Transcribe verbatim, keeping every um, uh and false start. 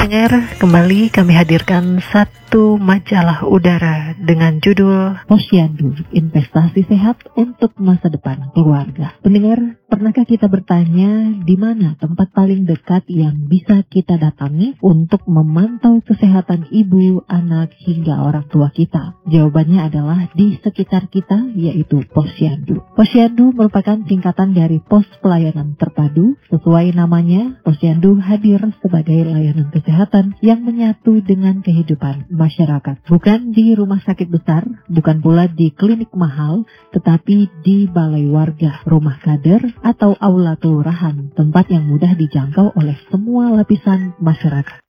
pendengar, kembali kami hadirkan satu majalah udara dengan judul Posyandu, Investasi Sehat untuk Masa Depan Keluarga. Pendengar, pernahkah kita bertanya di mana tempat paling dekat yang bisa kita datangi untuk memantau kesehatan ibu, anak, hingga orang tua kita? Jawabannya adalah di sekitar kita, yaitu Posyandu. Posyandu merupakan singkatan dari Pos Pelayanan Terpadu. Sesuai namanya, Posyandu hadir sebagai layanan kesehatan yang menyatu dengan kehidupan masyarakat. Bukan di rumah sakit besar, bukan pula di klinik mahal, tetapi di balai warga, rumah kader, atau aula kelurahan, tempat yang mudah dijangkau oleh semua lapisan masyarakat.